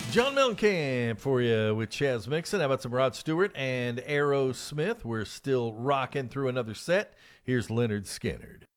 John Mellencamp for you with Chaz Mixon. How about some Rod Stewart and Aerosmith? We're still rocking through another set. Here's Leonard Skinnard.